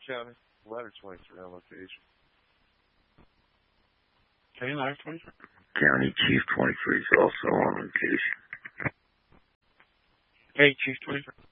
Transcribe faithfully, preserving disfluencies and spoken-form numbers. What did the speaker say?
County, ladder twenty-three on location. Okay, ladder twenty-three. County Chief twenty-three is also on location. Hey, Chief twenty-three.